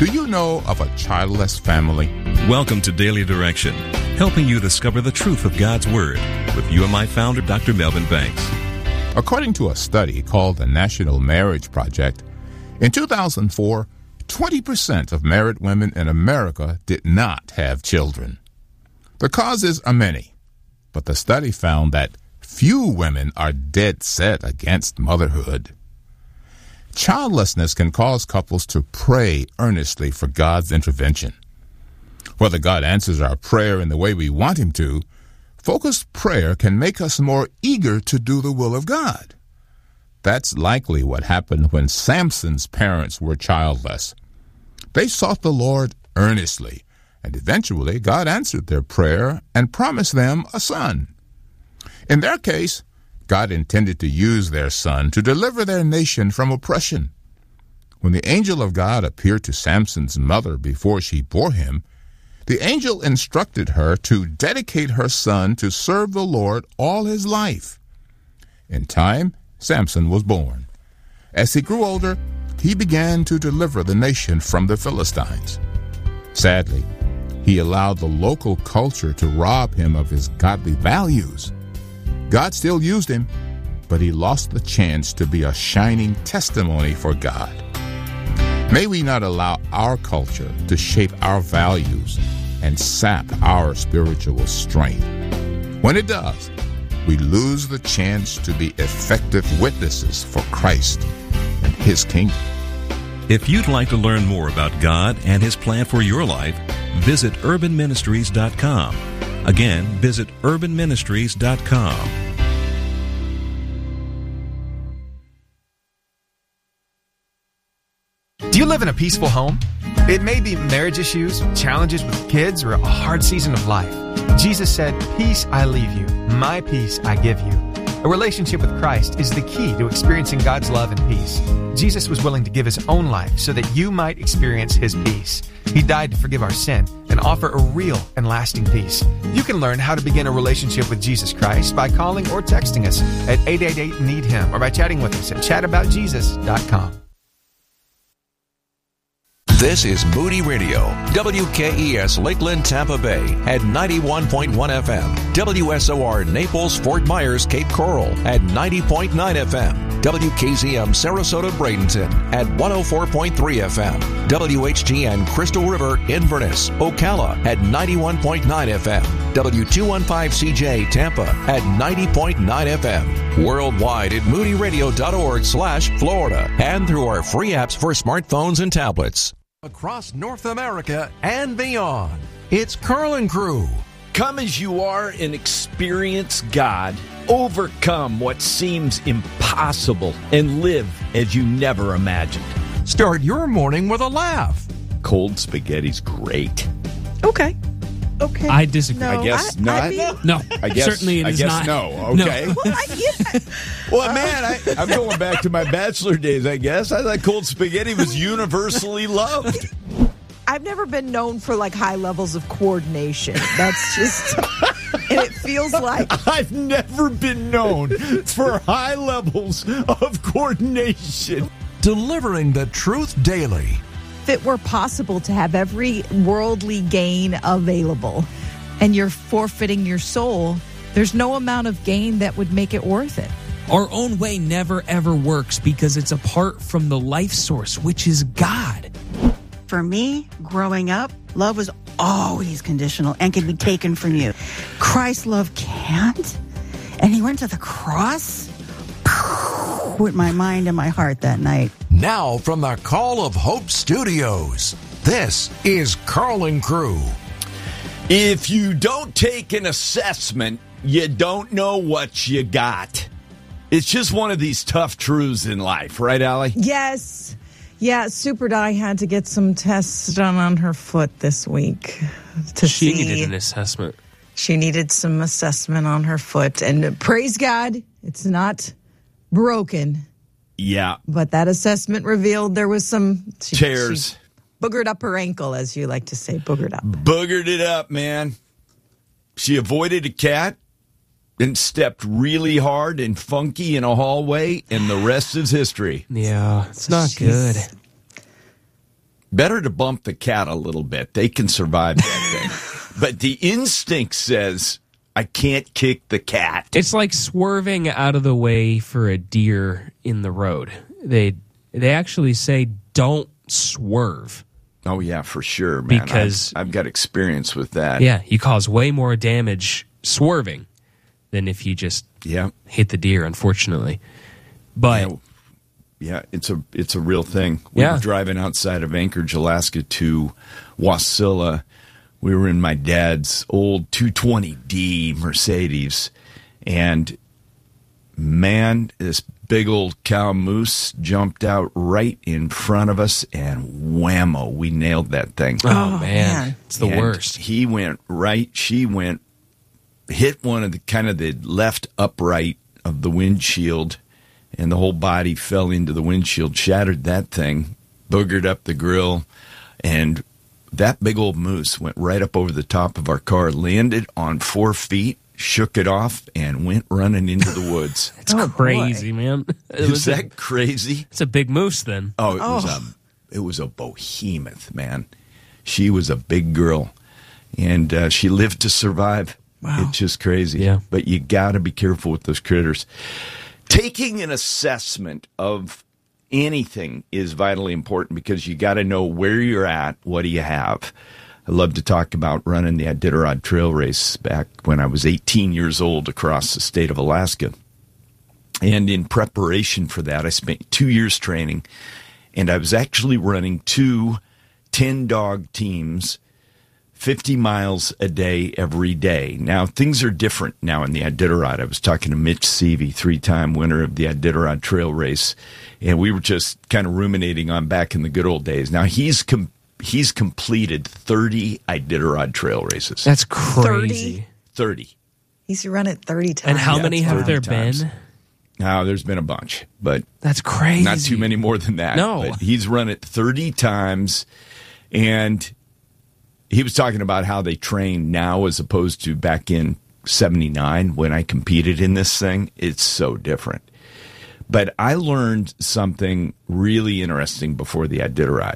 Do you know of a childless family? Welcome to Daily Direction, helping you discover the truth of God's Word with UMI founder Dr. Melvin Banks. According to a study called the National Marriage Project, in 2004, 20% of married women in America did not have children. The causes are many, but the study found that few women are dead set against motherhood. Childlessness can cause couples to pray earnestly for God's intervention. Whether God answers our prayer in the way we want Him to, focused prayer can make us more eager to do the will of God. That's likely what happened when Samson's parents were childless. They sought the Lord earnestly, and eventually God answered their prayer and promised them a son. In their case, God intended to use their son to deliver their nation from oppression. When the angel of God appeared to Samson's mother before she bore him, the angel instructed her to dedicate her son to serve the Lord all his life. In time, Samson was born. As he grew older, he began to deliver the nation from the Philistines. Sadly, he allowed the local culture to rob him of his godly values. God still used him, but he lost the chance to be a shining testimony for God. May we not allow our culture to shape our values and sap our spiritual strength. When it does, we lose the chance to be effective witnesses for Christ and His kingdom. If you'd like to learn more about God and His plan for your life, visit urbanministries.com. Again, visit urbanministries.com. Do you live in a peaceful home? It may be marriage issues, challenges with kids, or a hard season of life. Jesus said, "Peace I leave you, my peace I give you." A relationship with Christ is the key to experiencing God's love and peace. Jesus was willing to give His own life so that you might experience His peace. He died to forgive our sin and offer a real and lasting peace. You can learn how to begin a relationship with Jesus Christ by calling or texting us at 888-NEED-HIM or by chatting with us at chataboutjesus.com. This is Moody Radio, WKES Lakeland, Tampa Bay at 91.1 FM, WSOR Naples, Fort Myers, Cape Coral at 90.9 FM, WKZM Sarasota, Bradenton at 104.3 FM, WHGN Crystal River, Inverness, Ocala at 91.9 FM, W215CJ Tampa at 90.9 FM, worldwide at moodyradio.org/Florida, and through our free apps for smartphones and tablets. Across North America and beyond, it's Carlin Crew. Come as you are and experience God. Overcome what seems impossible and live as you never imagined. Start your morning with a laugh. Cold spaghetti's great. Okay. I disagree. No, I guess not. No. I guess, Certainly it is not. No. Okay. No. Well, man, I'm going back to my bachelor days, I guess. I thought cold spaghetti was universally loved. I've never been known for like high levels of coordination. That's just, and it feels like I've never been known for high levels of coordination. Delivering the truth daily. if it were possible to have every worldly gain available and you're forfeiting your soul, there's no amount of gain that would make it worth it. Our own way never, ever works because it's apart from the life source, which is God. For me, growing up, love was always conditional and can be taken from you. Christ's love can't. And he went to the cross with my mind and my heart that night. Now from the Call of Hope Studios, this is Carlin Crew. If you don't take an assessment, you don't know what you got. It's just one of these tough truths in life, right, Allie? Yes. Yeah, Super Di had to get some tests done on her foot this week to She see. needed an assessment. She needed some assessment on her foot. And praise God, it's not broken. Yeah. But that assessment revealed there was some tears. She boogered up her ankle, as you like to say, boogered up. Boogered it up, man. She avoided a cat and stepped really hard and funky in a hallway, and the rest is history. Yeah, it's not good. Better to bump the cat a little bit. They can survive that thing. But the instinct says, I can't kick the cat. It's like swerving out of the way for a deer in the road. They actually say don't swerve. Oh, yeah, for sure, man. Because I've got experience with that. Yeah, you cause way more damage swerving than if you just hit the deer, unfortunately. But yeah, it's a real thing. We were driving outside of Anchorage, Alaska to Wasilla. We were in my dad's old 220D Mercedes, and man, this big old cow moose jumped out right in front of us, and whammo, we nailed that thing. Oh man. It's the worst. She went, hit one of the left upright of the windshield, and the whole body fell into the windshield, shattered that thing, boogered up the grill, and that big old moose went right up over the top of our car, landed on 4 feet, shook it off, and went running into the woods. It's crazy, man. Is that crazy? It's a big moose then. It was a behemoth, man. She was a big girl, and she lived to survive. Wow. It's just crazy. Yeah. But you got to be careful with those critters. Taking an assessment of anything is vitally important because you got to know where you're at, what do you have. I love to talk about running the Iditarod Trail Race back when I was 18 years old across the state of Alaska. And in preparation for that, I spent 2 years training, and I was actually running 2 10-dog teams, 50 miles a day every day. Now, things are different now in the Iditarod. I was talking to Mitch Seavey, 3-time winner of the Iditarod Trail Race, and we were just kind of ruminating on back in the good old days. Now, he's completed 30 Iditarod Trail races. That's crazy. 30. He's run it 30 times. And how many have there been? No, there's been a bunch, but that's crazy. Not too many more than that. No. But he's run it 30 times, and he was talking about how they train now as opposed to back in 79 when I competed in this thing. It's so different. But I learned something really interesting before the Iditarod.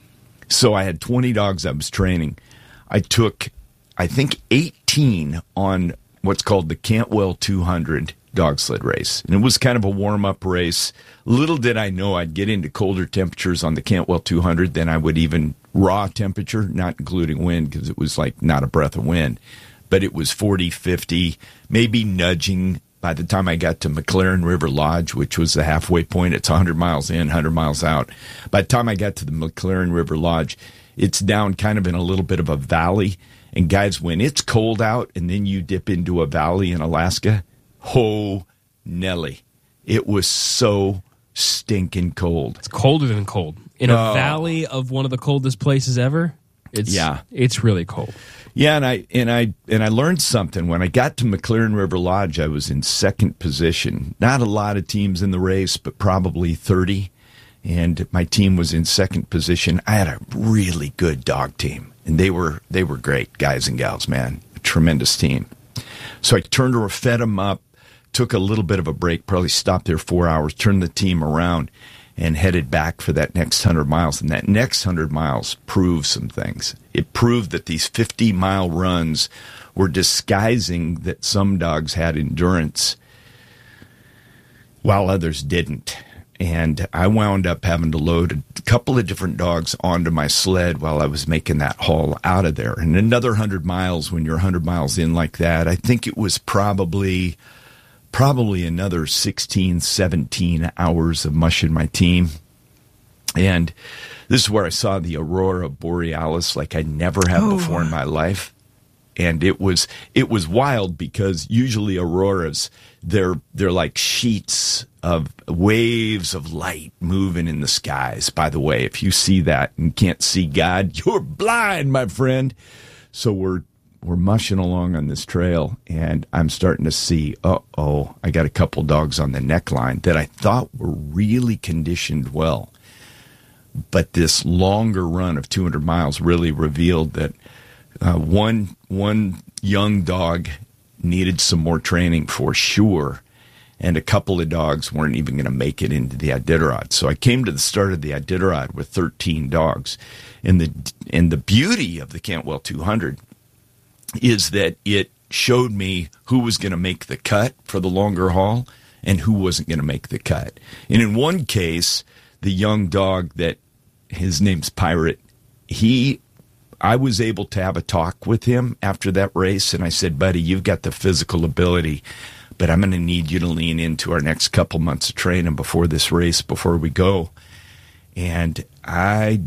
So I had 20 dogs I was training. I took, I think, 18 on what's called the Cantwell 200 dog sled race. And it was kind of a warm-up race. Little did I know I'd get into colder temperatures on the Cantwell 200 than I would even raw temperature, not including wind, because it was like not a breath of wind. But it was 40, 50, maybe nudging. By the time I got to McLaren River Lodge, which was the halfway point, it's 100 miles in, 100 miles out. By the time I got to the McLaren River Lodge, it's down kind of in a little bit of a valley. And guys, when it's cold out and then you dip into a valley in Alaska, oh, Nelly, it was so stinking cold. It's colder than cold. In a valley of one of the coldest places ever, it's really cold. Yeah, and I learned something. When I got to McLaren River Lodge, I was in second position. Not a lot of teams in the race, but probably 30. And my team was in second position. I had a really good dog team, and they were great guys and gals, man. A tremendous team. So I turned or fed them up, took a little bit of a break, probably stopped there 4 hours, turned the team around, and headed back for that next 100 miles. And that next 100 miles proved some things. It proved that these 50-mile runs were disguising that some dogs had endurance while others didn't. And I wound up having to load a couple of different dogs onto my sled while I was making that haul out of there. And another 100 miles, when you're 100 miles in like that, I think it was probably another 16, 17 hours of mushing my team. And this is where I saw the aurora borealis like I never have before in my life. And it was wild because usually auroras, they're like sheets of waves of light moving in the skies. By the way, if you see that and can't see God, you're blind, my friend. So we're mushing along on this trail, and I'm starting to see, I got a couple dogs on the neckline that I thought were really conditioned well. But this longer run of 200 miles really revealed that one young dog needed some more training for sure. and a couple of dogs weren't even going to make it into the Iditarod. So I came to the start of the Iditarod with 13 dogs. And the beauty of the Cantwell 200 is that it showed me who was going to make the cut for the longer haul and who wasn't going to make the cut. And in one case, the young dog that his name's Pirate, I was able to have a talk with him after that race, and I said, buddy, you've got the physical ability, but I'm going to need you to lean into our next couple months of training before this race, before we go. And I'm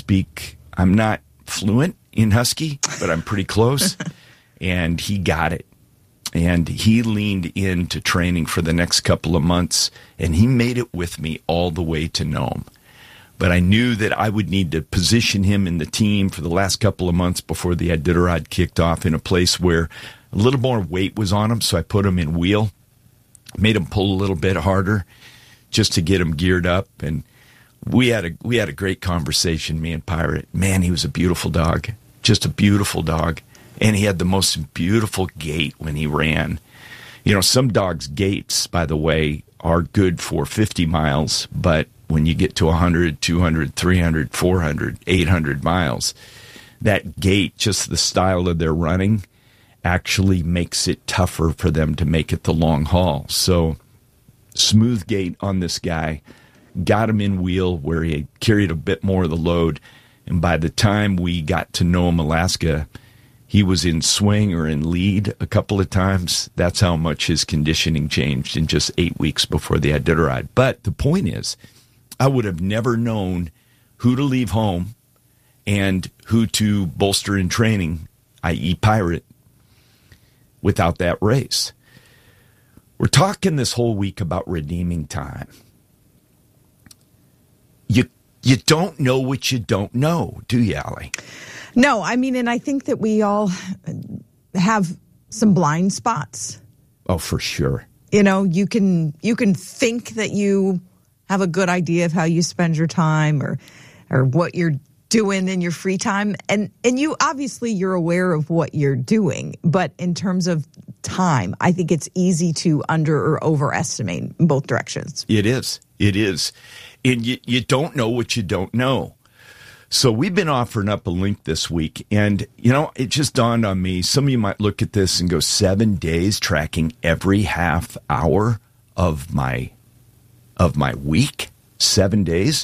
not fluent in Husky, but I'm pretty close. And he got it. And he leaned into training for the next couple of months, and he made it with me all the way to Nome. But I knew that I would need to position him in the team for the last couple of months before the Iditarod kicked off in a place where a little more weight was on him, so I put him in wheel, made him pull a little bit harder just to get him geared up. And we had a great conversation, me and Pirate. Man, he was a beautiful dog, just a beautiful dog. And he had the most beautiful gait when he ran. You know, some dogs' gaits, by the way, are good for 50 miles, but when you get to 100, 200, 300, 400, 800 miles, that gait, just the style of their running, actually makes it tougher for them to make it the long haul. So, smooth gait on this guy, got him in wheel where he carried a bit more of the load, and by the time we got to Nome, Alaska, he was in swing or in lead a couple of times. That's how much his conditioning changed in just 8 weeks before the Iditarod. But the point is, I would have never known who to leave home and who to bolster in training, i.e. Pirate, without that race. We're talking this whole week about redeeming time. You don't know what you don't know, do you, Allie? No, I mean, and I think that we all have some blind spots. Oh, for sure. You know, you can think that you have a good idea of how you spend your time or what you're doing in your free time. And you obviously you're aware of what you're doing. But in terms of time, I think it's easy to under or overestimate in both directions. It is. It is. And you don't know what you don't know. So we've been offering up a link this week, and, you know, it just dawned on me, some of you might look at this and go, 7 days tracking every half hour of my week? 7 days?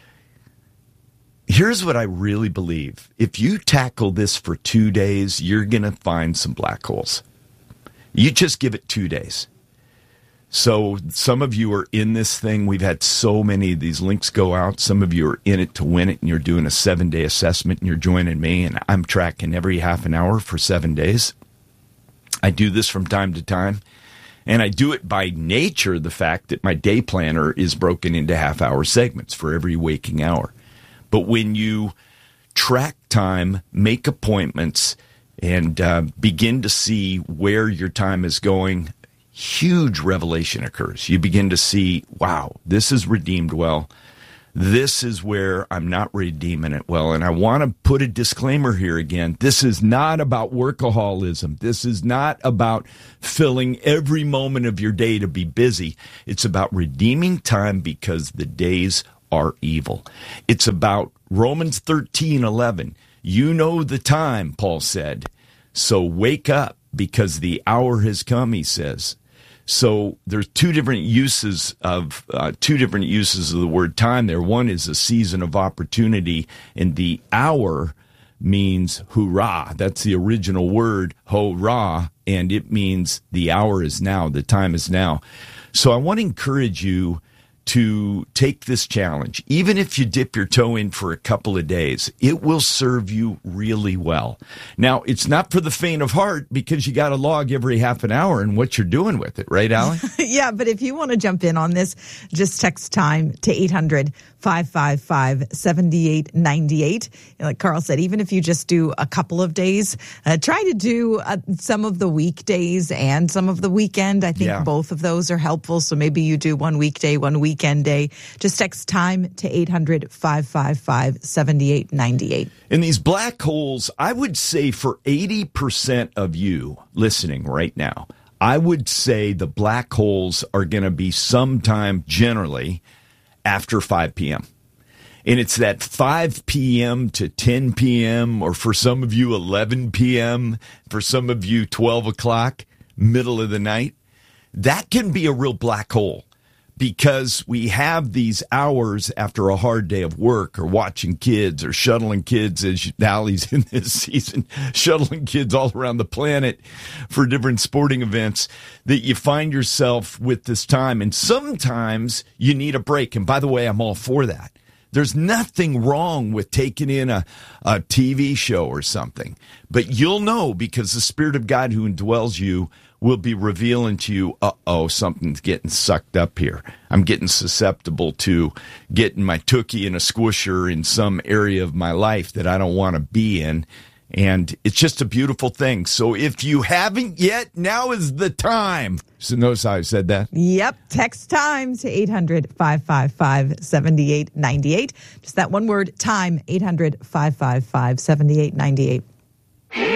Here's what I really believe. If you tackle this for 2 days, you're going to find some black holes. You just give it 2 days. So some of you are in this thing. We've had so many of these links go out. Some of you are in it to win it, and you're doing a 7-day assessment, and you're joining me, and I'm tracking every half an hour for 7 days. I do this from time to time, and I do it by nature, the fact that my day planner is broken into half-hour segments for every waking hour. But when you track time, make appointments, and begin to see where your time is going, huge revelation occurs. You begin to see, wow, this is redeemed well. This is where I'm not redeeming it well. And I want to put a disclaimer here again. This is not about workaholism. This is not about filling every moment of your day to be busy. It's about redeeming time because the days are evil. It's about Romans 13:11. You know the time, Paul said. So wake up because the hour has come, he says. So there's two different uses of the word time there. One is a season of opportunity, and the hour means hurrah. That's the original word, hurrah, and it means the hour is now, the time is now. So I want to encourage you to take this challenge. Even if you dip your toe in for a couple of days, it will serve you really well. Now, it's not for the faint of heart because you got to log every half an hour and what you're doing with it, right, Allie? Yeah, but if you want to jump in on this, just text time to 800-555-7898. Like Carl said, even if you just do a couple of days, try to do some of the weekdays and some of the weekend. I think both of those are helpful. So maybe you do one weekday, one weekend day. Just text time to 800-555-7898. In these black holes, I would say for 80% of you listening right now, I would say the black holes are going to be sometime generally after 5 p.m. And it's that 5 p.m. to 10 p.m., or for some of you, 11 p.m., for some of you, 12 o'clock, middle of the night. That can be a real black hole because we have these hours after a hard day of work or watching kids or shuttling kids, as Allie's in this season, shuttling kids all around the planet for different sporting events, that you find yourself with this time. And sometimes you need a break. And by the way, I'm all for that. There's nothing wrong with taking in a TV show or something. But you'll know because the Spirit of God who indwells you will be revealing to you, something's getting sucked up here. I'm getting susceptible to getting my tookie in a squisher in some area of my life that I don't want to be in. And it's just a beautiful thing. So if you haven't yet, now is the time. So notice how I said that? Yep. Text time to 800-555-7898. Just that one word, time, 800-555-7898.